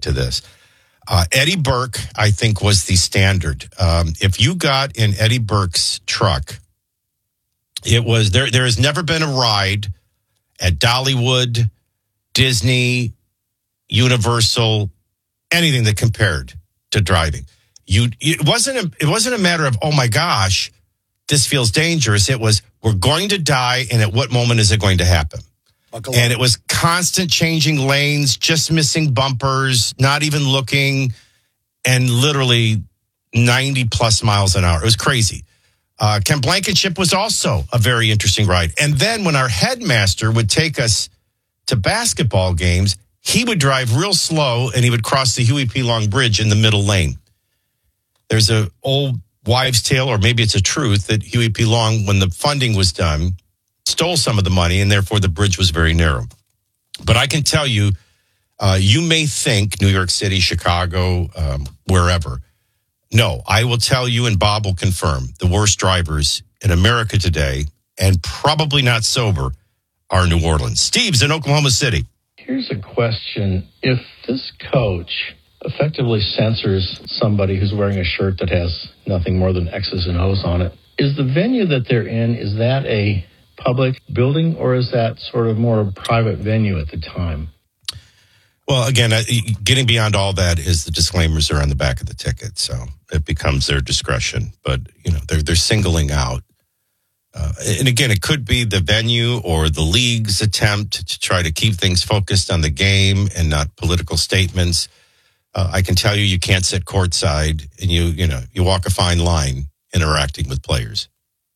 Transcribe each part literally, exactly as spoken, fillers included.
to this. Uh, Eddie Burke, I think, was the standard. Um, if you got in Eddie Burke's truck, it was there. There has never been a ride at Dollywood, Disney, Universal, anything that compared to driving. You, it wasn't a, it wasn't a matter of, oh my gosh, this feels dangerous. It was, we're going to die, and at what moment is it going to happen? Buckle and up. It was constant changing lanes, just missing bumpers, not even looking, and literally ninety plus miles an hour. It was crazy. Uh, Ken Blankenship was also a very interesting ride. And then when our headmaster would take us to basketball games, he would drive real slow, and he would cross the Huey P. Long Bridge in the middle lane. There's an old wives' tale, or maybe it's a truth, that Huey P. Long, when the funding was done, stole some of the money, and therefore the bridge was very narrow. But I can tell you, uh, you may think New York City, Chicago, um, wherever. No, I will tell you, and Bob will confirm, the worst drivers in America today, and probably not sober, are New Orleans. Steve's in Oklahoma City. Here's a question. If this coach effectively censors somebody who's wearing a shirt that has nothing more than X's and O's on it, is the venue that they're in, is that a public building, or is that sort of more a private venue at the time? Well, again, getting beyond all that is the disclaimers are on the back of the ticket, so it becomes their discretion. But, you know, they're, they're singling out. Uh, and again, it could be the venue or the league's attempt to try to keep things focused on the game and not political statements. Uh, I can tell you, you can't sit courtside, and you, you know, you walk a fine line interacting with players.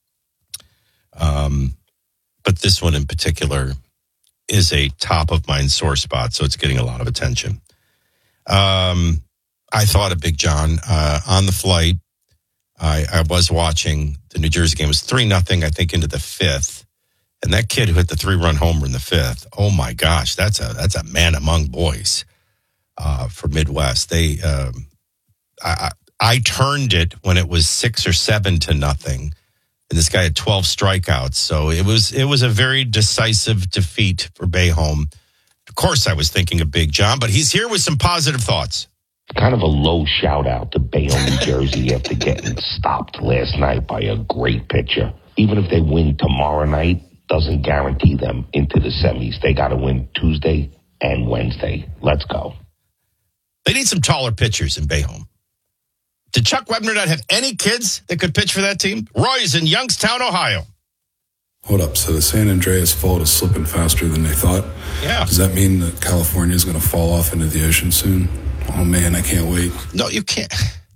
Um, but this one in particular is a top of mind sore spot, so it's getting a lot of attention. Um, I thought of Big John uh, on the flight. I, I was watching the New Jersey game. It was three nothing, I think, into the fifth. And that kid who hit the three-run homer in the fifth, oh, my gosh, that's a that's a man among boys uh, for Midwest. They, um, I, I turned it when it was six or seven to nothing, and this guy had twelve strikeouts. So it was it was a very decisive defeat for Bayhome. Of course, I was thinking of Big John, but he's here with some positive thoughts. Kind of a low shout out to Bayonne, New Jersey after getting stopped last night by a great pitcher. Even if they win tomorrow night, doesn't guarantee them into the semis. They got to win Tuesday and Wednesday. Let's go. They need some taller pitchers in Bayhome. Did Chuck Webner not have any kids that could pitch for that team? Roy's in Youngstown, Ohio. Hold up. So the San Andreas Fault is slipping faster than they thought? Yeah. Does that mean that California is going to fall off into the ocean soon? Oh, man, I can't wait. No, you can't.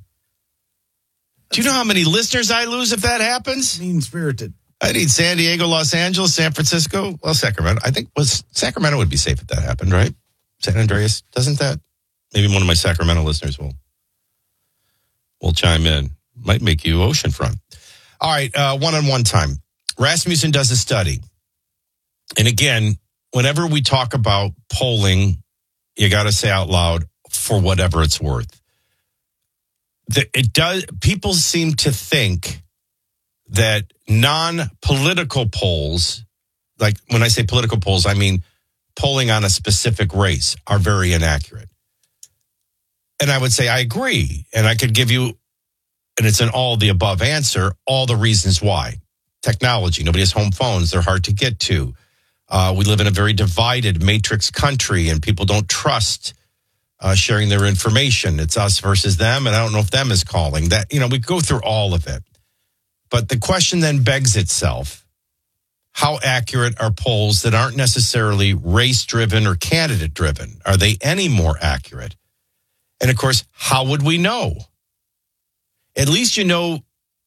Do you know how many listeners I lose if that happens? Mean-spirited. I need San Diego, Los Angeles, San Francisco. Well, Sacramento. I think was Sacramento would be safe if that happened, right? San Andreas, doesn't that? Maybe one of my Sacramento listeners will, will chime in. Might make you oceanfront. All right, uh, one-on-one time. Rasmussen does a study. And again, whenever we talk about polling, you got to say out loud, for whatever it's worth. The, it does. People seem to think that non-political polls, like when I say political polls, I mean polling on a specific race, are very inaccurate. And I would say I agree. And I could give you, and it's an all the above answer, all the reasons why. Technology. Nobody has home phones. They're hard to get to. Uh, we live in a very divided matrix country, and people don't trust Uh, sharing their information. It's us versus them, and I don't know if them is calling. That, you know, we go through all of it. But the question then begs itself, how accurate are polls that aren't necessarily race-driven or candidate-driven? Are they any more accurate? And, of course, how would we know? At least you know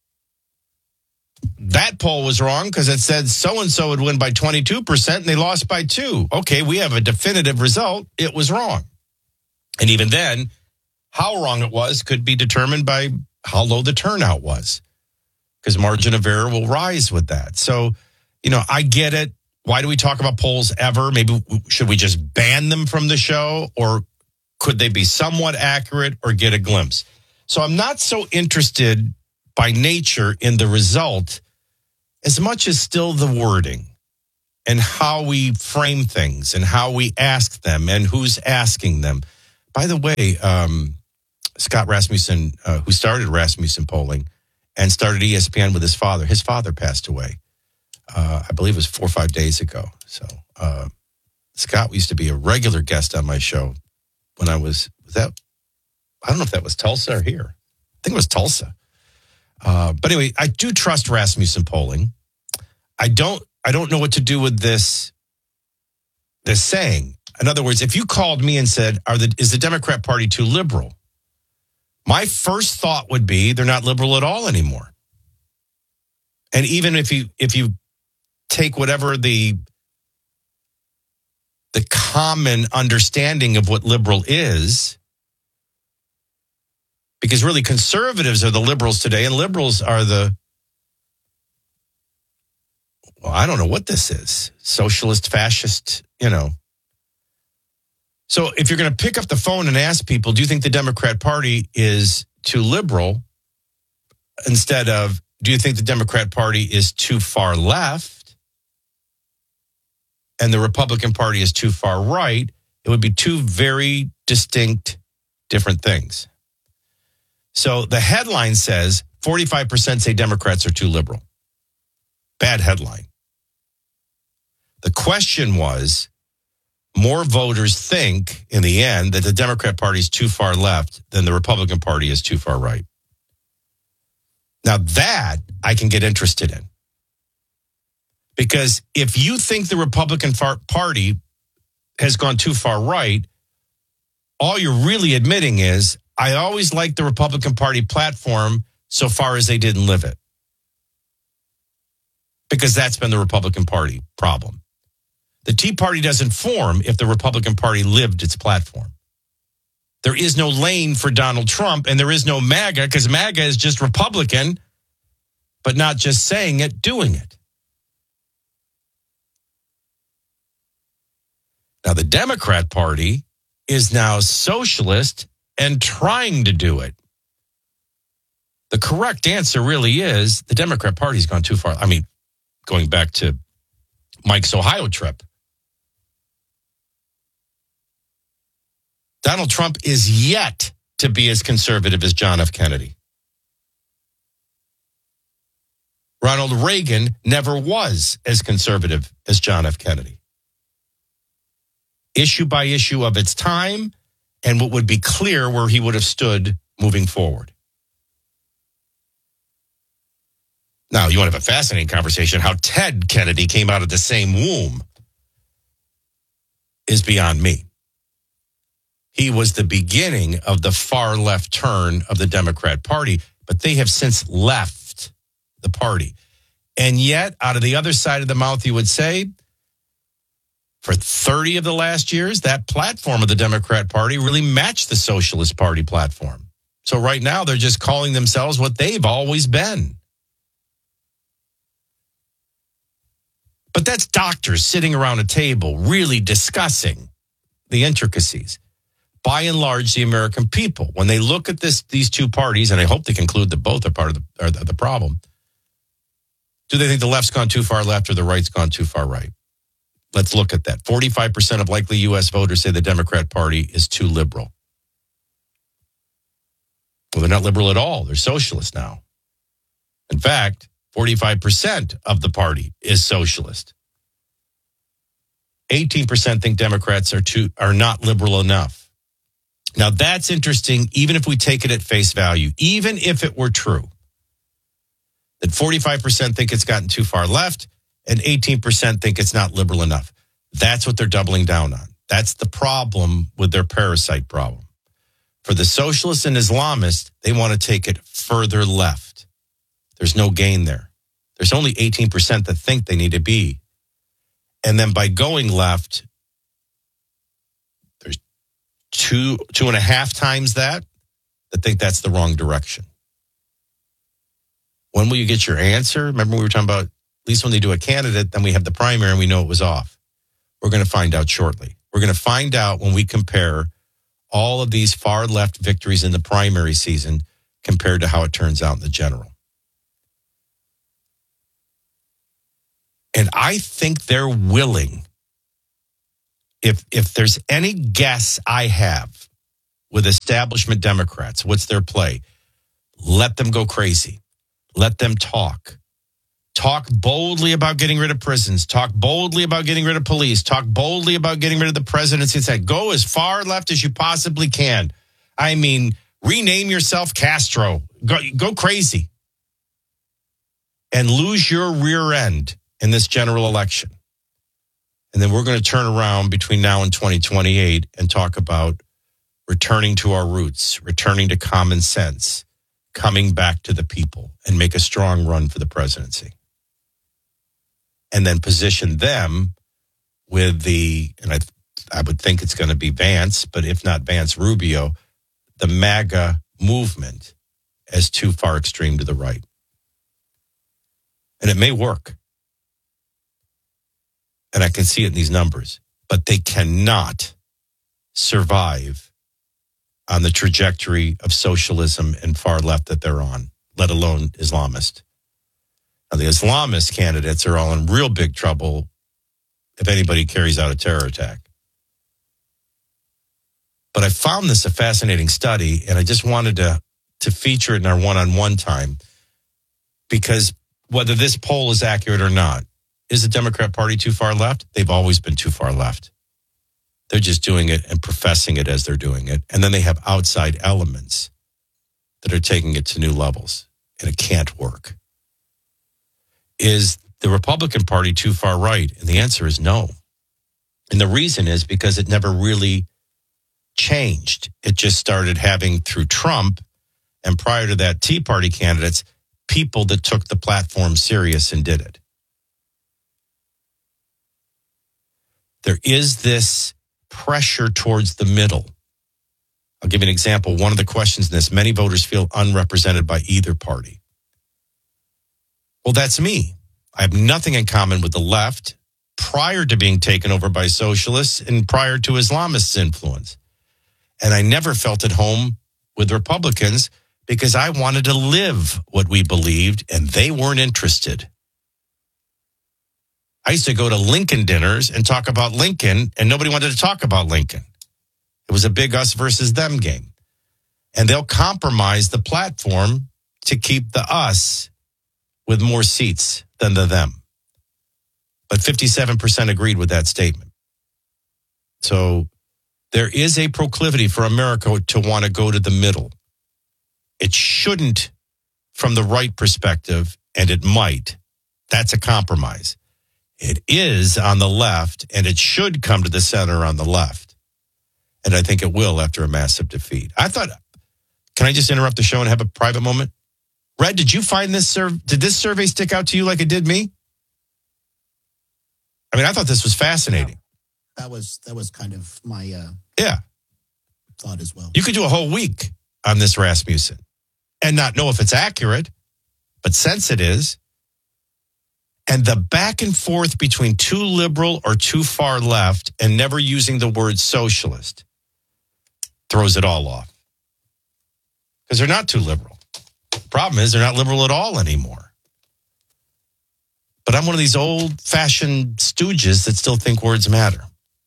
that poll was wrong because it said so-and-so would win by twenty-two percent, and they lost by two. Okay, we have a definitive result. It was wrong. And even then, how wrong it was could be determined by how low the turnout was, because margin of error will rise with that. So, you know, I get it. Why do we talk about polls ever? Maybe should we just ban them from the show, or could they be somewhat accurate or get a glimpse? So I'm not so interested by nature in the result as much as still the wording and how we frame things and how we ask them and who's asking them. by the way, um, Scott Rasmussen, uh, who started Rasmussen Polling and started E S P N with his father, his father passed away. Uh, I believe it was four or five days ago. So uh, Scott used to be a regular guest on my show when I was, was that, I don't know if that was Tulsa or here. I think it was Tulsa. Uh, but anyway, I do trust Rasmussen Polling. I don't, I don't know what to do with this, this saying. In other words, if you called me and said, "Are the is the Democrat Party too liberal?" My first thought would be they're not liberal at all anymore. And even if you if you take whatever the the common understanding of what liberal is, because really conservatives are the liberals today, and liberals are the, well, I don't know what this is, socialist, fascist, you know. So if you're going to pick up the phone and ask people, do you think the Democrat Party is too liberal? Instead of, do you think the Democrat Party is too far left? And the Republican Party is too far right? It would be two very distinct, different things. So the headline says forty-five percent say Democrats are too liberal. Bad headline. The question was, more voters think, in the end, that the Democrat Party is too far left than the Republican Party is too far right. Now that I can get interested in. Because if you think the Republican Party has gone too far right, all you're really admitting is, I always liked the Republican Party platform so far as they didn't live it. Because that's been the Republican Party problem. The Tea Party doesn't form if the Republican Party lived its platform. There is no lane for Donald Trump, and there is no MAGA, because MAGA is just Republican, but not just saying it, doing it. Now, the Democrat Party is now socialist and trying to do it. The correct answer really is the Democrat Party's gone too far. I mean, going back to Mike's Ohio trip. Donald Trump is yet to be as conservative as John F. Kennedy. Ronald Reagan never was as conservative as John F. Kennedy. Issue by issue of its time, and what would be clear where he would have stood moving forward. Now, you want to have a fascinating conversation. How Ted Kennedy came out of the same womb is beyond me. He was the beginning of the far left turn of the Democrat Party, but they have since left the party. And yet, out of the other side of the mouth, you would say, for thirty of the last years, that platform of the Democrat Party really matched the Socialist Party platform. So right now, they're just calling themselves what they've always been. But that's doctors sitting around a table really discussing the intricacies. By and large, the American people, when they look at this, these two parties, and I hope they conclude that both are part of the, are the problem, do they think the left's gone too far left or the right's gone too far right? Let's look at that. forty-five percent of likely U S voters say the Democrat Party is too liberal. Well, they're not liberal at all. They're socialist now. In fact, forty-five percent of the party is socialist. eighteen percent think Democrats are too are not liberal enough. Now, that's interesting, even if we take it at face value, even if it were true, that forty-five percent think it's gotten too far left and eighteen percent think it's not liberal enough. That's what they're doubling down on. That's the problem with their parasite problem. For the socialists and Islamists, they want to take it further left. There's no gain there. There's only eighteen percent that think they need to be. And then by going left, there's two, two and a half times that that think that's the wrong direction. When will you get your answer? Remember we were talking about, at least when they do a candidate, then we have the primary and we know it was off. We're going to find out shortly. We're going to find out when we compare all of these far left victories in the primary season compared to how it turns out in the general. And I think they're willing, if if there's any guess I have, with establishment Democrats. What's their play? Let them go crazy. Let them talk. Talk boldly about getting rid of prisons. Talk boldly about getting rid of police. Talk boldly about getting rid of the presidency. Say, go as far left as you possibly can. I mean, rename yourself Castro. Go, go crazy. And lose your rear end in this general election. And then we're going to turn around between now and twenty twenty-eight and talk about returning to our roots, returning to common sense, coming back to the people, and make a strong run for the presidency. And then position them with the, and I I would think it's going to be Vance, but if not Vance, Rubio, the MAGA movement as too far extreme to the right. And it may work. And I can see it in these numbers, but they cannot survive on the trajectory of socialism and far left that they're on, let alone Islamist. Now, the Islamist candidates are all in real big trouble if anybody carries out a terror attack. But I found this a fascinating study, and I just wanted to, to feature it in our one-on-one time, because whether this poll is accurate or not, is the Democrat Party too far left? They've always been too far left. They're just doing it and professing it as they're doing it. And then they have outside elements that are taking it to new levels, and it can't work. Is the Republican Party too far right? And the answer is no. And the reason is because it never really changed. It just started having, through Trump, and prior to that, Tea Party candidates, people that took the platform serious and did it. There is this pressure towards the middle. I'll give you an example. One of the questions in this, many voters feel unrepresented by either party. Well, that's me. I have nothing in common with the left prior to being taken over by socialists and prior to Islamists' influence. And I never felt at home with Republicans because I wanted to live what we believed, and they weren't interested. I used to go to Lincoln dinners and talk about Lincoln, and nobody wanted to talk about Lincoln. It was a big us versus them game. And they'll compromise the platform to keep the us with more seats than the them. But fifty-seven percent agreed with that statement. So there is a proclivity for America to want to go to the middle. It shouldn't from the right perspective, and it might. That's a compromise. It is on the left, and it should come to the center on the left. And I think it will after a massive defeat. I thought, can I just interrupt the show and have a private moment? Red, did you find this survey? Did this survey stick out to you like it did me? I mean, I thought this was fascinating. That was that was kind of my uh, yeah thought as well. You could do a whole week on this Rasmussen and not know if it's accurate, but since it is, and the back and forth between too liberal or too far left and never using the word socialist throws it all off. Because they're not too liberal. The problem is they're not liberal at all anymore. But I'm one of these old-fashioned stooges that still think words matter.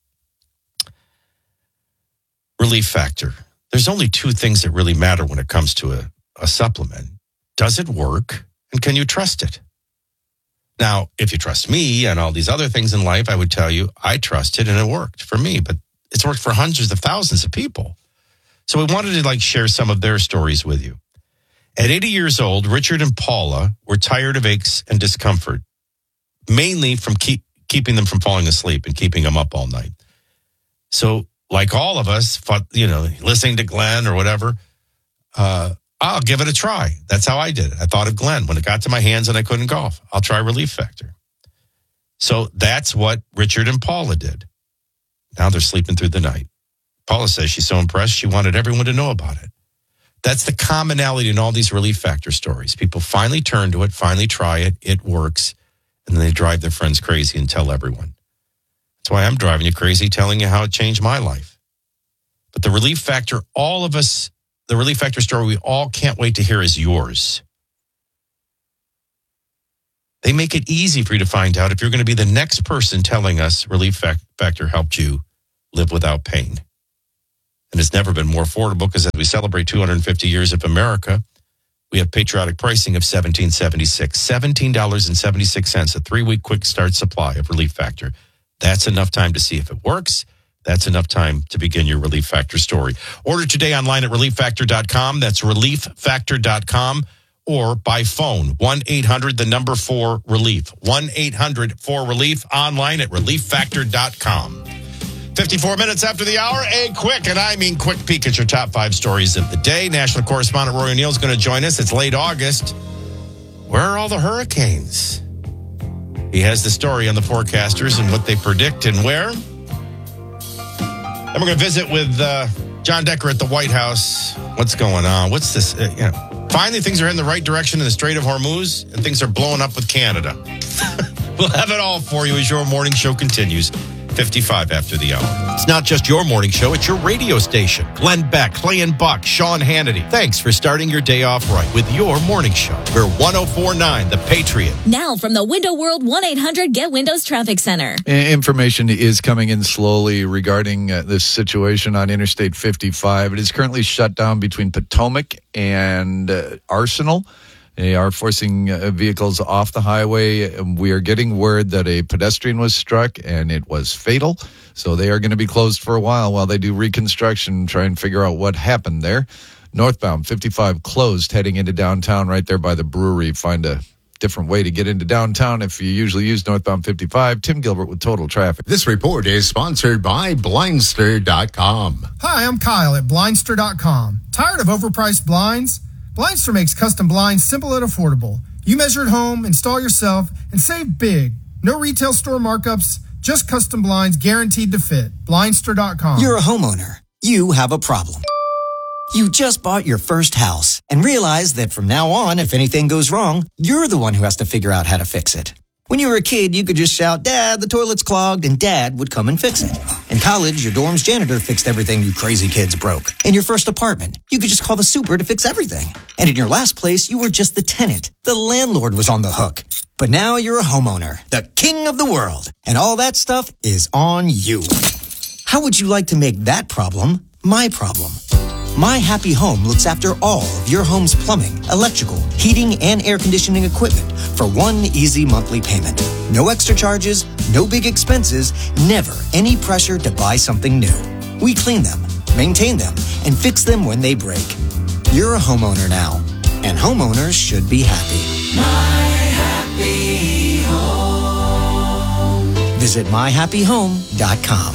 Relief factor. There's only two things that really matter when it comes to a, a supplement. Does it work? And can you trust it? Now, if you trust me and all these other things in life, I would tell you I trusted and it worked for me, but it's worked for hundreds of thousands of people. So we wanted to like share some of their stories with you. At eighty years old, Richard and Paula were tired of aches and discomfort, mainly from keep, keeping them from falling asleep and keeping them up all night. So like all of us, you know, listening to Glenn or whatever, uh, I'll give it a try. That's how I did it. I thought of Glenn when it got to my hands and I couldn't golf. I'll try Relief Factor. So that's what Richard and Paula did. Now they're sleeping through the night. Paula says she's so impressed she wanted everyone to know about it. That's the commonality in all these Relief Factor stories. People finally turn to it, finally try it, it works, and then they drive their friends crazy and tell everyone. That's why I'm driving you crazy, telling you how it changed my life. But the Relief Factor, all of us, the Relief Factor story we all can't wait to hear is yours. They make it easy for you to find out if you're going to be the next person telling us Relief Factor helped you live without pain. and it's never been more affordable because as we celebrate two hundred fifty years of America, we have patriotic pricing of seventeen seventy-six, seventeen dollars and seventy-six cents, a three-week quick start supply of Relief Factor. That's enough time to see if it works. That's enough time to begin your Relief Factor story. Order today online at relief factor dot com. That's relief factor dot com. Or by phone, one eight hundred, the number four, relief. one eight hundred four relief, online at relief factor dot com. fifty-four minutes after the hour, a quick, and I mean quick peek at your top five stories of the day. National correspondent Roy O'Neill is going to join us. It's late August. Where are all the hurricanes? He has the story on the forecasters and what they predict and where. Then we're going to visit with uh, John Decker at the White House. What's going on? What's this? Uh, you know, finally, things are in the right direction in the Strait of Hormuz, and things are blowing up with Canada. We'll have it all for you as your morning show continues. fifty-five after the hour. It's not just your morning show, it's your radio station. Glenn Beck, Clay and Buck, Sean Hannity. Thanks for starting your day off right with your morning show. We're one oh four point nine The Patriot. Now from the Window World one eight hundred Get Windows Traffic Center. Information is coming in slowly regarding uh, this situation on Interstate fifty-five. It is currently shut down between Potomac and uh, Arsenal. They are forcing uh, vehicles off the highway. We are getting word that a pedestrian was struck and it was fatal. So they are going to be closed for a while while they do reconstruction, try and figure out what happened there. Northbound fifty-five closed heading into downtown right there by the brewery. Find a different way to get into downtown if you usually use northbound fifty-five. Tim Gilbert with Total Traffic. This report is sponsored by Blindster dot com. Hi, I'm Kyle at Blindster dot com. Tired of overpriced blinds? Blindster makes custom blinds simple and affordable. You measure at home, install yourself, and save big. No retail store markups, just custom blinds guaranteed to fit. Blindster dot com. You're a homeowner. You have a problem. You just bought your first house and realize that from now on, if anything goes wrong, you're the one who has to figure out how to fix it. When you were a kid, you could just shout, "Dad, the toilet's clogged," and Dad would come and fix it. In college, your dorm's janitor fixed everything you crazy kids broke. In your first apartment, you could just call the super to fix everything. And in your last place, you were just the tenant. The landlord was on the hook. But now you're a homeowner, the king of the world, and all that stuff is on you. How would you like to make that problem my problem? My Happy Home looks after all of your home's plumbing, electrical, heating, and air conditioning equipment for one easy monthly payment. No extra charges, no big expenses, never any pressure to buy something new. We clean them, maintain them, and fix them when they break. You're a homeowner now, and homeowners should be happy. My Happy Home. Visit my happy home dot com.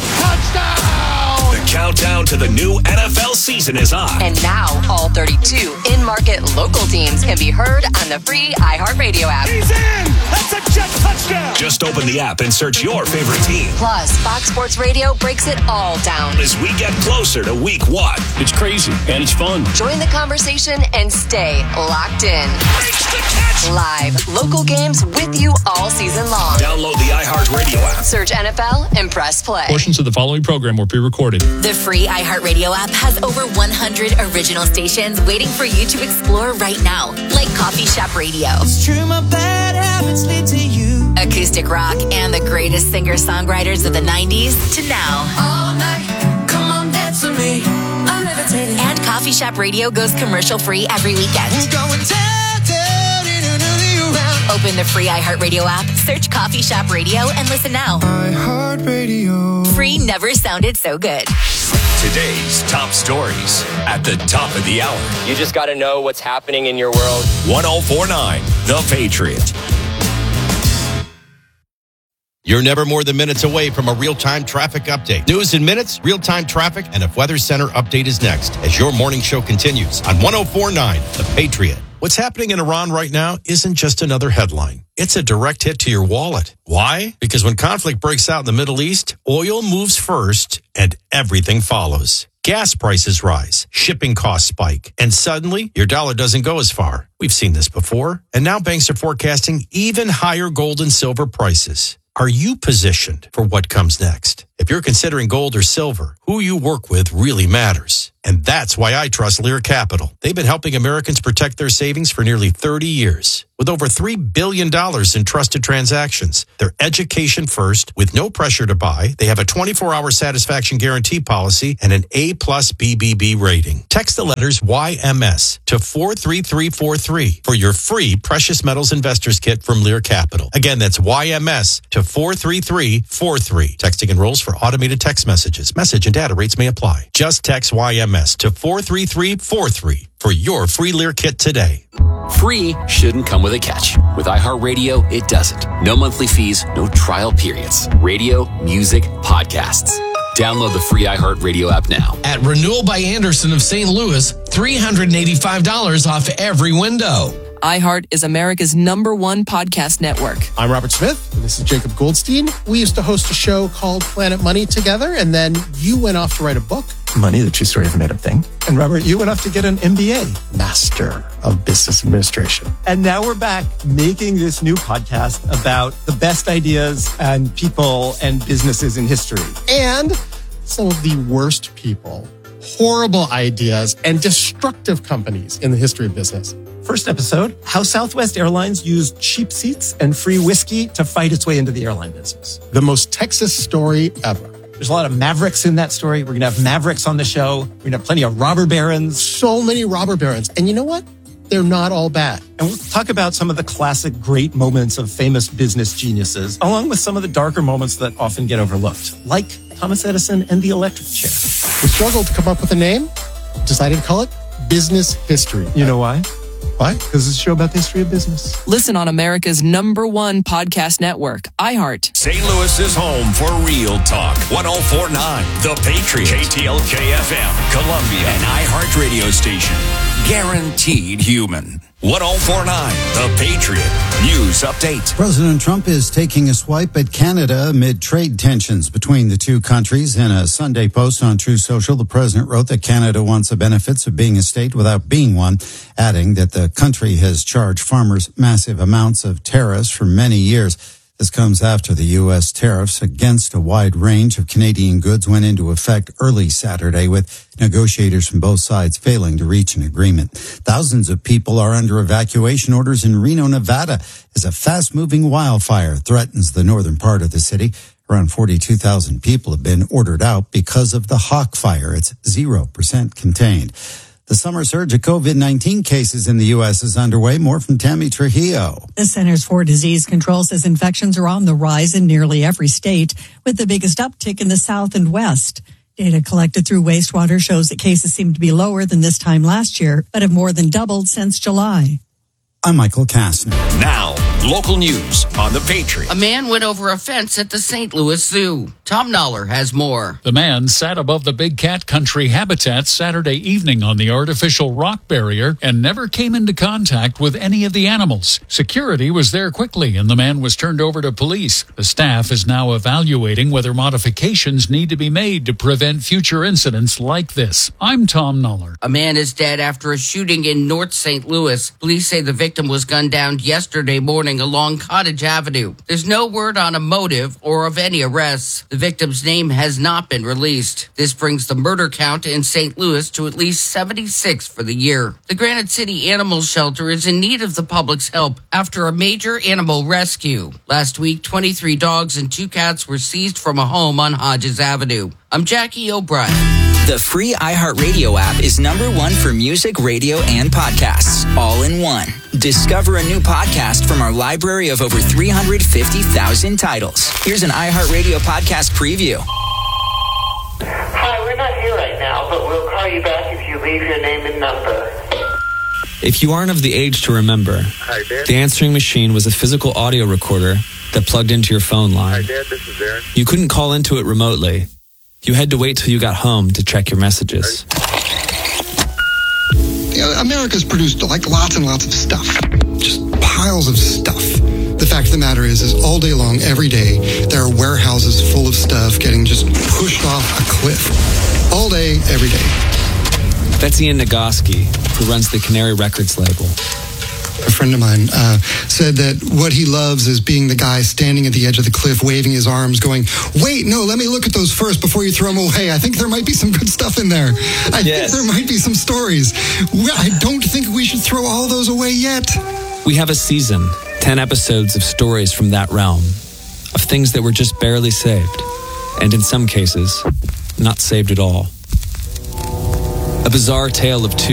Countdown to the new N F L season is on. And now, all thirty-two in-market local teams can be heard on the free iHeartRadio app. He's in! That's a jet touchdown! Just open the app and search your favorite team. Plus, Fox Sports Radio breaks it all down. As we get closer to week one. It's crazy, and it's fun. Join the conversation and stay locked in. Reach the catch! Live, local games with you all season long. Download the iHeartRadio app. Search N F L and press play. Portions of the following program were pre-recorded. The free iHeartRadio app has over one hundred original stations waiting for you to explore right now, like Coffee Shop Radio. It's true, my bad habits lead to you. Acoustic rock and the greatest singer-songwriters of the nineties to now. All night, come on, dance with me. I'm levitating. And Coffee Shop Radio goes commercial-free every weekend. We're going down, down, in another round. Open the free iHeartRadio app, search Coffee Shop Radio, and listen now. iHeartRadio. Free never sounded so good. Today's top stories at the top of the hour. You just got to know what's happening in your world. one oh four point nine The Patriot. You're never more than minutes away from a real-time traffic update. News in minutes, real-time traffic, and a Weather Center update is next as your morning show continues on one oh four point nine The Patriot. What's happening in Iran right now isn't just another headline. It's a direct hit to your wallet. Why? Because when conflict breaks out in the Middle East, oil moves first and everything follows. Gas prices rise, shipping costs spike, and suddenly your dollar doesn't go as far. We've seen this before, and now banks are forecasting even higher gold and silver prices. Are you positioned for what comes next? If you're considering gold or silver, who you work with really matters. And that's why I trust Lear Capital. They've been helping Americans protect their savings for nearly thirty years. With over three billion dollars in trusted transactions, they're education first with no pressure to buy. They have a twenty-four hour satisfaction guarantee policy and an A plus B B B rating. Text the letters Y M S to four three three four three for your free Precious Metals Investors Kit from Lear Capital. Again, that's Y M S to four three three four three. Texting enrolls for automated text messages. Message and data rates may apply. Just text Y M S to four three three four three for your free Lear kit today. Free shouldn't come with a catch. With iHeartRadio, it doesn't. No monthly fees, no trial periods. Radio, music, podcasts. Download the free iHeartRadio app now. At Renewal by Anderson of Saint Louis, three hundred eighty-five dollars off every window. iHeart is America's number one podcast network. I'm Robert Smith. And this is Jacob Goldstein. We used to host a show called Planet Money together, and then you went off to write a book. Money, the true story of a made-up thing. And Robert, you went off to get an M B A, Master of Business Administration. And now we're back making this new podcast about the best ideas and people and businesses in history. And some of the worst people, horrible ideas, and destructive companies in the history of business. First episode, how Southwest Airlines used cheap seats and free whiskey to fight its way into the airline business. The most Texas story ever. There's a lot of mavericks in that story. We're going to have mavericks on the show. We're going to have plenty of robber barons. So many robber barons. And you know what? They're not all bad. And we'll talk about some of the classic great moments of famous business geniuses, along with some of the darker moments that often get overlooked, like Thomas Edison and the electric chair. We struggled to come up with a name, decided to call it Business History. You know why? Why? Because it's a show about the history of business. Listen on America's number one podcast network, iHeart. Saint Louis is home for real talk. one oh four point nine The Patriot. K T L K F M, Columbia, an iHeart radio station. Guaranteed human. one oh four point nine The Patriot. News update. President Trump is taking a swipe at Canada amid trade tensions between the two countries. In a Sunday post on True Social, the president wrote that Canada wants the benefits of being a state without being one, adding that the country has charged farmers massive amounts of tariffs for many years. This comes after the U S tariffs against a wide range of Canadian goods went into effect early Saturday, with negotiators from both sides failing to reach an agreement. Thousands of people are under evacuation orders in Reno, Nevada, as a fast-moving wildfire threatens the northern part of the city. Around forty-two thousand people have been ordered out because of the Hawk Fire. It's zero percent contained. The summer surge of COVID nineteen cases in the U S is underway. More from Tammy Trujillo. The Centers for Disease Control says infections are on the rise in nearly every state, with the biggest uptick in the South and West. Data collected through wastewater shows that cases seem to be lower than this time last year, but have more than doubled since July. I'm Michael Kastner. Now, local news on The Patriot. A man went over a fence at the Saint Louis Zoo. Tom Noller has more. The man sat above the Big Cat Country habitat Saturday evening on the artificial rock barrier and never came into contact with any of the animals. Security was there quickly and the man was turned over to police. The staff is now evaluating whether modifications need to be made to prevent future incidents like this. I'm Tom Noller. A man is dead after a shooting in North Saint Louis. Police say the victim was gunned down yesterday morning along Cottage Avenue. There's no word on a motive or of any arrests. The victim's name has not been released. This brings the murder count in Saint Louis to at least seventy-six for the year. The Granite City Animal Shelter is in need of the public's help after a major animal rescue. Last week, twenty-three dogs and two cats were seized from a home on Hodges Avenue. I'm Jackie O'Brien. The free iHeartRadio app is number one for music, radio, and podcasts, all in one. Discover a new podcast from our library of over three hundred fifty thousand titles. Here's an iHeartRadio podcast preview. Hi, we're not here right now, but we'll call you back if you leave your name and number. If you aren't of the age to remember, Hi, Dad. the answering machine was a physical audio recorder that plugged into your phone line. Hi, Dad. This is Aaron. You couldn't call into it remotely. You had to wait till you got home to check your messages. You know, America's produced like lots and lots of stuff. Just piles of stuff. The fact of the matter is, is all day long, every day, there are warehouses full of stuff getting just pushed off a cliff. All day, every day. That's Ian Nagoski, who runs the Canary Records label. a friend of mine, uh, said that what he loves is being the guy standing at the edge of the cliff, waving his arms, going, wait, no, let me look at those first before you throw them away. I think there might be some good stuff in there. I Yes. think there might be some stories. Well, I don't think we should throw all those away yet. We have a season, ten episodes of stories from that realm, of things that were just barely saved, and in some cases, not saved at all. A bizarre tale of two